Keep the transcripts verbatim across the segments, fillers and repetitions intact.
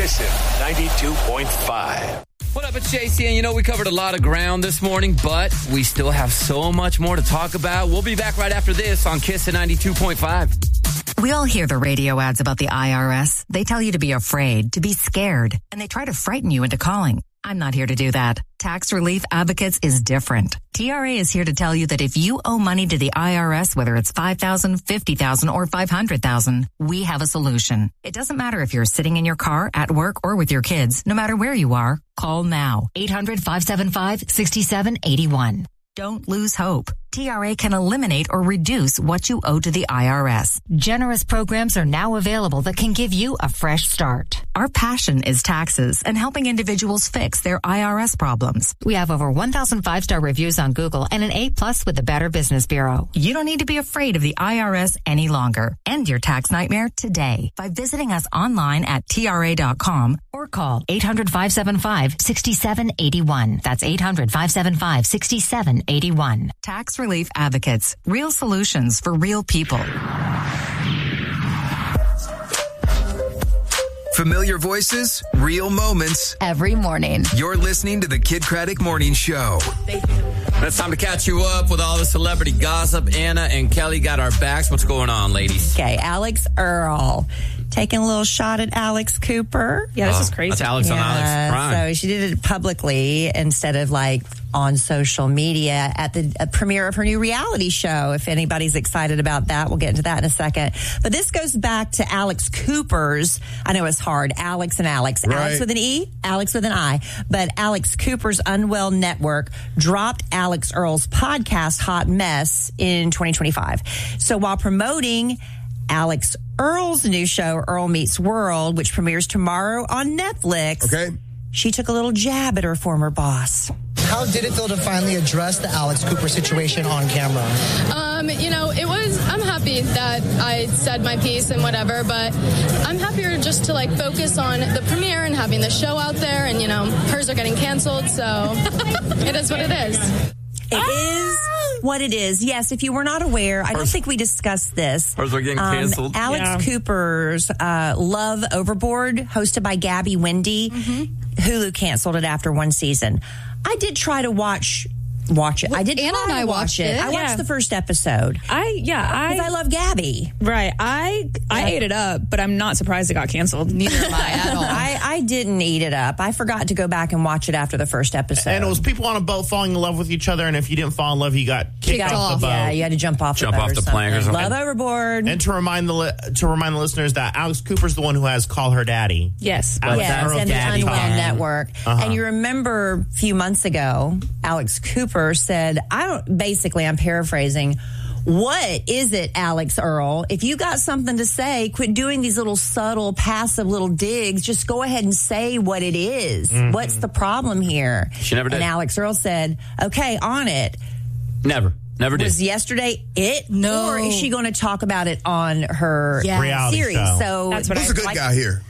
Kissin' ninety-two point five. What up, it's J C, and you know we covered a lot of ground this morning, but we still have so much more to talk about. We'll be back right after this on Kissin' ninety-two point five. We all hear the radio ads about the I R S. They tell you to be afraid, to be scared, and they try to frighten you into calling. I'm not here to do that. Tax Relief Advocates is different. T R A is here to tell you that if you owe money to the I R S, whether it's five thousand dollars, fifty thousand dollars, or five hundred thousand dollars, we have a solution. It doesn't matter if you're sitting in your car, at work, or with your kids. No matter where you are, call now. eight hundred, five seven five, six seven eight one. Don't lose hope. T R A can eliminate or reduce what you owe to the I R S. Generous programs are now available that can give you a fresh start. Our passion is taxes and helping individuals fix their I R S problems. We have over one thousand five-star reviews on Google and an A plus with the Better Business Bureau. You don't need to be afraid of the I R S any longer. End your tax nightmare today by visiting us online at T R A dot com or call eight hundred, five seven five, six seven eight one. That's eight hundred, five seven five, six seven eight one. Tax Relief Advocates. Real solutions for real people. Familiar voices, real moments. Every morning. You're listening to the Kid Craddock Morning Show. It's time to catch you up with all the celebrity gossip. Anna and Kelly got our backs. What's going on, ladies? Okay, Alex Earl. Taking a little shot at Alex Cooper. Yeah, this Oh, is crazy. That's Alex on Alex Prime. So she did it publicly instead of like on social media at the uh, premiere of her new reality show. If anybody's excited about that, we'll get into that in a second. But this goes back to Alex Cooper's, I know it's hard, Alex and Alex. Right. Alex with an E, Alex with an I. But Alex Cooper's Unwell Network dropped Alex Earl's podcast, Hot Mess, in twenty twenty-five. So while promoting Alex Earl's new show, Earl Meets World, which premieres tomorrow on Netflix, Okay. she took a little jab at her former boss. How did it feel to finally address the Alex Cooper situation on camera? Um, you know, it was, I'm happy that I said my piece and whatever, but I'm happier just to like focus on the premiere and having the show out there, and, you know, hers are getting canceled, so it is what it is. It is what it is. Yes, if you were not aware, I don't think we discussed this. Hers are getting canceled. Um, Alex Yeah. Cooper's uh, Love Overboard, hosted by Gabby Wendy, Mm-hmm. Hulu canceled it after one season. I did try to watch watch it. I did Anna try and I to watch watched it. it. I watched Yeah. the first episode. I yeah I Because I love Gabby. right I I ate it up, but I'm not surprised it got canceled. Neither am I at all. I, I didn't eat it up. I forgot to go back and watch it after the first episode. And it was people on a boat falling in love with each other, and if you didn't fall in love, you got kicked, Kicked off, off. the boat. Yeah, you had to jump off Jump the boat off or the plank or something. Love Overboard. And to remind the li- to remind the listeners that Alex Cooper's the one who has Call Her Daddy. Yes. Alex Yes, Earl and the Daddy Unwell Talk. Network. Uh-huh. And you remember a few months ago, Alex Cooper said, I don't, basically, I'm paraphrasing, what is it, Alex Earl? If you got something to say, quit doing these little subtle, passive little digs. Just go ahead and say what it is. Mm-hmm. What's the problem here? She never did. And Alex Earl said, okay, on it. Never. Never did. Was yesterday it? No. Or is she going to talk about it on her Yes. Reality series? show. So That's what Who's I a good like. guy here?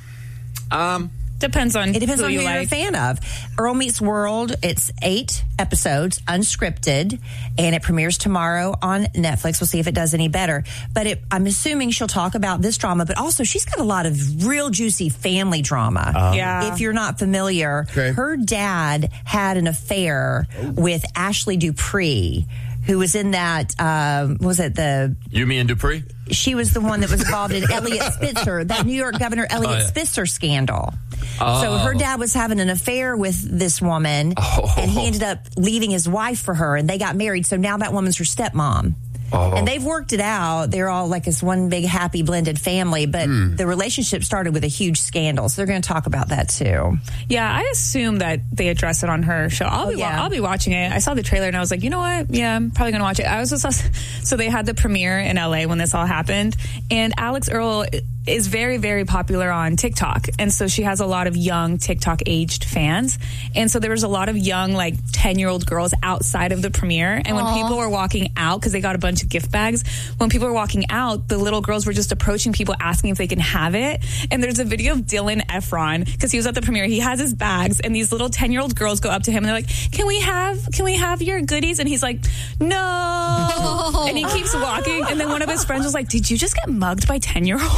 Um, Depends on It depends who on who you you're like. a fan of. Earl Meets World, it's eight episodes, unscripted, and it premieres tomorrow on Netflix. We'll see if it does any better. But it, I'm assuming she'll talk about this drama, but also she's got a lot of real juicy family drama. Uh-huh. Yeah. If you're not familiar, Okay. her dad had an affair with Ashley Dupree, who was in that, um, what was it, the... Yumi and Dupree? She was the one that was involved in Elliot Spitzer, that New York Governor Elliot Oh, yeah. Spitzer scandal. Oh. So her dad was having an affair with this woman, Oh. and he ended up leaving his wife for her, and they got married. So now that woman's her stepmom. Oh. And they've worked it out. They're all like this one big happy blended family, but Hmm. the relationship started with a huge scandal. So they're going to talk about that too. Yeah, I assume that they address it on her show. I'll Oh, be yeah. I'll be watching it. I saw the trailer and I was like, you know what? Yeah, I'm probably gonna watch it. I was just so they had the premiere in L A when this all happened, and Alex Earl is very very popular on TikTok, and so she has a lot of young TikTok aged fans, and so there was a lot of young like ten year old girls outside of the premiere, and when people were walking out because they got a bunch of gift bags, when people were walking out, the little girls were just approaching people asking if they can have it. And there's a video of Dylan Efron because he was at the premiere. He has his bags, and these little ten year old girls go up to him and they're like, "Can we have? Can we have your goodies?" And he's like, "No." And he keeps walking, and then one of his friends was like, "Did you just get mugged by ten year olds?"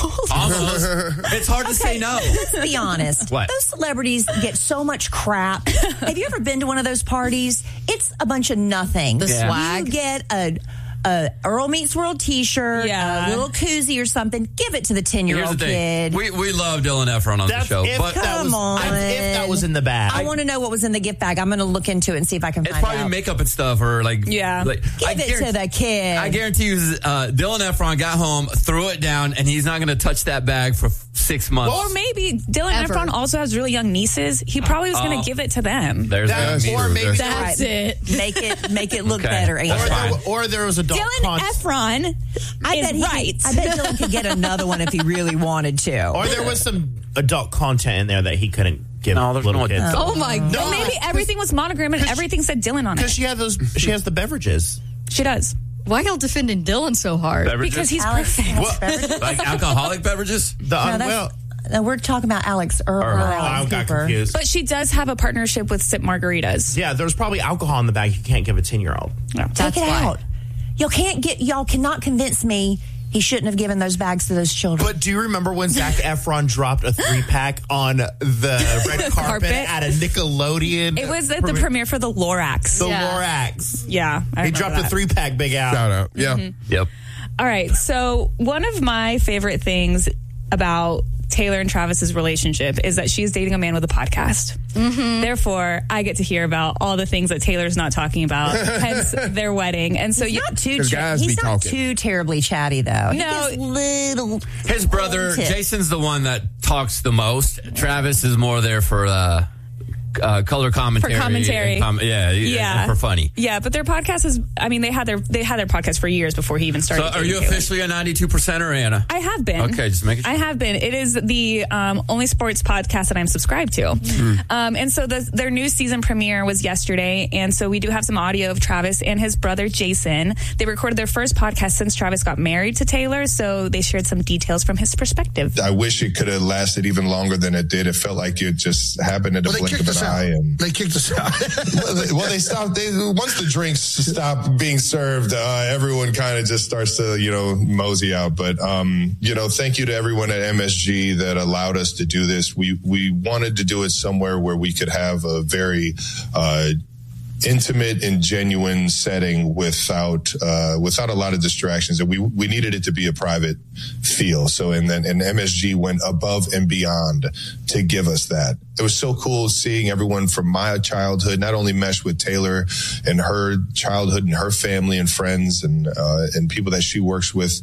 Almost. It's hard to say no. Let's be honest. What? Those celebrities get so much crap. Have you ever been to one of those parties? It's a bunch of nothing. The Yeah. swag. You get a, a Earl Meets World T-shirt, Yeah. a little koozie or something. Give it to the Here's ten-year-old the thing. kid. We, we love Dylan Efron on That's the show. if But that Come was, on. that's if that was in the bag. I want to know what was in the gift bag. I'm going to look into it and see if I can it's find probably out. makeup and stuff or like. Yeah. Like, Give I it guarantee- to the kid. I guarantee you, uh, Dylan Efron got home, threw it down, and he's not going to touch that bag for f- six months. Or maybe Dylan Ever. Efron also has really young nieces. He probably was going Oh. to give it to them. There's That's that. or maybe That's it. Make it make it look Okay. better. That's Angel. or, fine. there, or there was adult Dylan con- Efron I is bet he right. Could, I bet Dylan could get another one if he really wanted to. Or there was some adult content in there that he couldn't give No, there's little no kids. Oh my Or God. maybe everything was monogram and everything said Dylan on Because it. she had those, she has the beverages. She does. Why y'all defending Dylan so hard? Beverages? Because he's Alex, perfect. Alex Beverage? Like alcoholic beverages? The No, um, that's- well, no, we're talking about Alex Earl. Earl. or oh, I Alex got Cooper. confused. But she does have a partnership with Sip Margaritas. Yeah, there's probably alcohol in the bag you can't give a ten-year-old. Take That's it why. out. Y'all can't get. Y'all cannot convince me he shouldn't have given those bags to those children. But do you remember when Zac Efron dropped a three-pack on the red carpet, Carpet? at a Nickelodeon? It was at the premiere for the Lorax. The Yeah. Lorax. Yeah. I He remember dropped a that. three-pack, Big Al. Shout out. Yeah. Mm-hmm. Yep. All right. So one of my favorite things about Taylor and Travis's relationship is that she's dating a man with a podcast. Mm-hmm. Therefore, I get to hear about all the things that Taylor's not talking about, hence their wedding. And so he's you not too. 'Cause Cha- guys he's be not talking. too terribly chatty though. No. He gives little. His brother, tips. Jason's the one that talks the most. Travis is more there for uh, uh, color commentary. For commentary. and com- yeah, Yeah. and for funny. Yeah, but their podcast is. I mean, they had their they had their podcast for years before he even So started. are you dating Taylor. officially a ninety-two percenter, Anna? I have been. Okay, just making sure. I have been. It is the um, only sports podcast that I'm subscribed to. Um, and so the, their new season premiere was yesterday. And so we do have some audio of Travis and his brother, Jason. They recorded their first podcast since Travis got married to Taylor. So they shared some details from his perspective. I wish it could have lasted even longer than it did. It felt like it just happened in the Well, they blink kicked of us an out. eye. And They kicked us out. well, they, well, they stopped. They, once the drinks stop being served, uh, everyone kind of just starts to, you know, mosey out. But, um, you know, thank you to everyone at M S G that allowed us to do this. We we wanted to do it somewhere where we could have a very uh, intimate and genuine setting without uh, without a lot of distractions. And we we needed it to be a private feel. So and then and M S G went above and beyond to give us that. It was so cool seeing everyone from my childhood not only mesh with Taylor and her childhood and her family and friends and uh, and people that she works with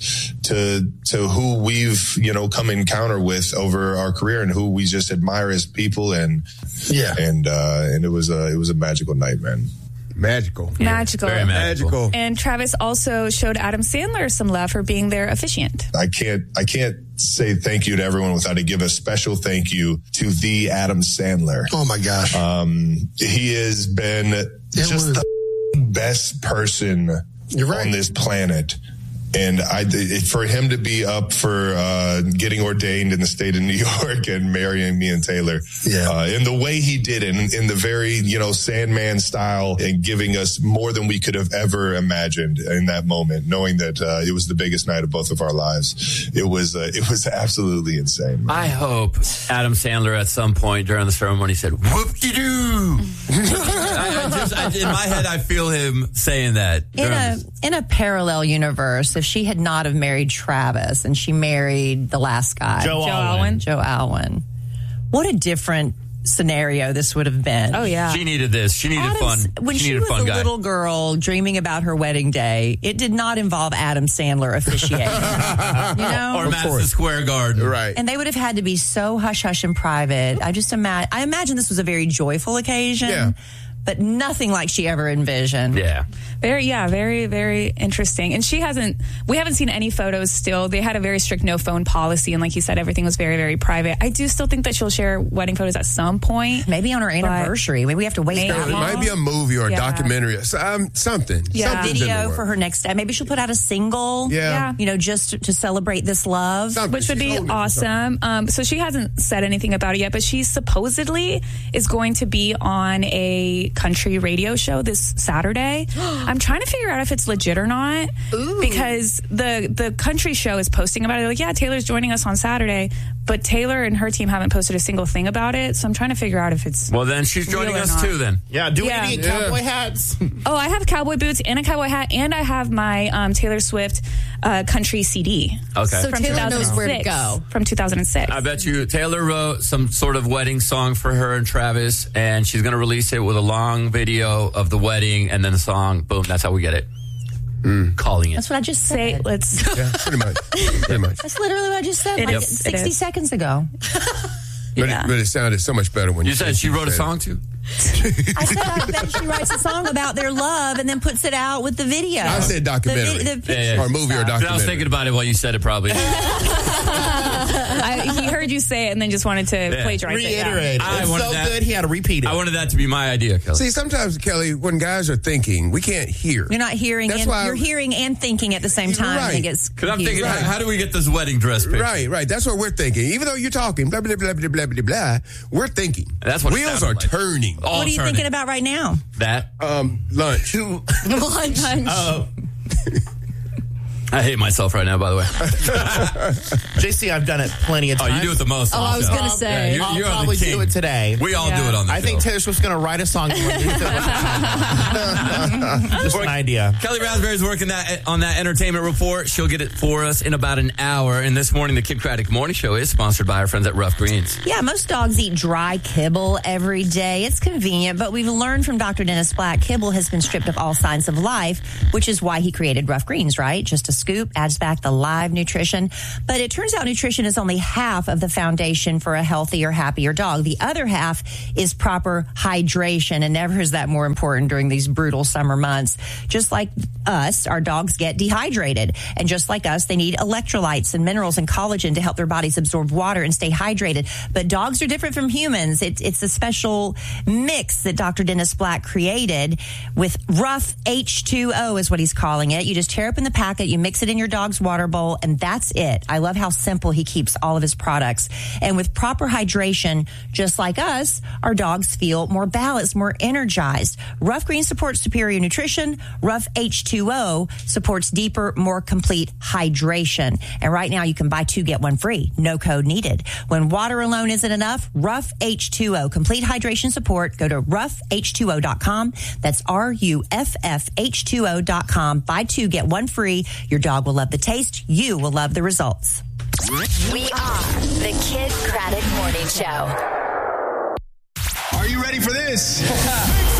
to to who we've you know come encounter with over our career and who we just admire as people and Yeah. and uh, and it was a it was a magical night, man. Magical. Magical. Very magical. And Travis also showed Adam Sandler some love for being their officiant. I can't I can't say thank you to everyone without to give a special thank you to the Adam Sandler. Oh my gosh. Um, he has been just was- the best person You're right. on this planet. And I, it, for him to be up for uh, getting ordained in the state of New York and marrying me and Taylor, Yeah. uh, in the way he did it, in, in the very you know Sandman style, and giving us more than we could have ever imagined in that moment, knowing that uh, it was the biggest night of both of our lives. It was uh, it was absolutely insane. man. I hope Adam Sandler at some point during the ceremony said, whoop-de-doo. I, I just, I, in my head, I feel him saying that. In during a this. in a parallel universe, if she had not have married Travis and she married the last guy, Joe Joe Alwyn. Alwyn. Joe Alwyn, what a different scenario this would have been. Oh, yeah. She needed this. She needed Adam's- fun. When she she, needed was a fun a guy. little girl dreaming about her wedding day, it did not involve Adam Sandler officiating. you know, or Madison Square Garden. Right. and they would have had to be so hush hush and private. I just imagine. I imagine this was a very joyful occasion, Yeah. but nothing like she ever envisioned. Yeah. Very, yeah, very, very interesting. And she hasn't, we haven't seen any photos still. They had a very strict no phone policy. And like you said, everything was very, very private. I do still think that she'll share wedding photos at some point. Maybe on her anniversary. Maybe we have to wait Maybe. that It long. might be a movie or a Yeah. documentary or some, something. Yeah. Something's in the Video works. for her next day. Maybe she'll put out a single. Yeah. Yeah. You know, just to, to celebrate this love. Something. Which would She's be holding it for something. awesome. Um, so she hasn't said anything about it yet, but she supposedly is going to be on a country radio show this Saturday. I'm trying to figure out if it's legit or not. Ooh. Because the the country show is posting about it. They're like, yeah, Taylor's joining us on Saturday, but Taylor and her team haven't posted a single thing about it. So I'm trying to figure out if it's well. Then she's joining us not. too. Then yeah. Do yeah. we need yeah. cowboy hats? Oh, I have cowboy boots and a cowboy hat, and I have my um, Taylor Swift uh, country C D. Okay, so from Taylor knows where to go. From two thousand six. I bet you Taylor wrote some sort of wedding song for her and Travis, and she's going to release it with a long video of the wedding, and then the song. Boom, that's how we get it. Mm. Calling it. That's what I just Say, said. let's. Yeah, pretty much. Pretty much. That's literally what I just said It like is. sixty seconds ago. But, yeah. it, but it sounded so much better when you, you said she wrote a song too. I said I bet she writes a song about their love and then puts it out with the video. I said documentary. The, the yeah, yeah. Or movie or documentary. I was thinking about it while you said it probably. I, he heard you say it and then just wanted to yeah. plagiarize Reiterate. it. Yeah. It's so that, good he had to repeat it. I wanted that to be my idea, Kelly. See, sometimes, Kelly, when guys are thinking, we can't hear. You're not hearing. That's and, why you're hearing and thinking at the same time. Right. I think it's because I'm thinking, right. how, how do we get this wedding dress picture? Right, right. That's what we're thinking. Even though you're talking, blah, blah, blah, blah, blah, blah, blah, we're thinking. That's what wheels are like. turning. All what are you turning. thinking about right now? That. Um, lunch. Lunch. Oh. I hate myself right now, by the way. J C, I've done it plenty of Oh, times. you do it the most. Oh, I was also. going to say. Yeah, you're, I'll you're probably the king. do it today. We all Yeah. do it on the I show. think Taylor Swift's going to write a song. And release it. Just an idea. Kelly Raspberry's working that on that entertainment report. She'll get it for us in about an hour. And this morning, the Kid Craddock Morning Show is sponsored by our friends at Rough Greens. Yeah, most dogs eat dry kibble every day. It's convenient, but we've learned from Doctor Dennis Black, kibble has been stripped of all signs of life, which is why he created Rough Greens, right? Just a scoop adds back the live nutrition. But it turns out nutrition is only half of the foundation for a healthier, happier dog. The other half is proper hydration, and never is that more important during these brutal summer months. Just like us, our dogs get dehydrated. And just like us, they need electrolytes and minerals and collagen to help their bodies absorb water and stay hydrated. But dogs are different from humans. It, it's a special mix that Doctor Dennis Black created with Rough H two O is what he's calling it. You just tear open the packet, you mix it in your dog's water bowl, and that's it. I love how simple he keeps all of his products. And with proper hydration, just like us, our dogs feel more balanced, more energized. Rough Greens supports superior nutrition. Rough H two O supports deeper, more complete hydration. And right now you can buy two, get one free. No code needed. When water alone isn't enough, Rough H two O. Complete hydration support. Go to rough h two o dot com. That's R U F F H two O dot com. Buy two, get one free. Your dog will love the taste. You will love the results. We are the Kid Craddock Morning Show. Are you ready for this?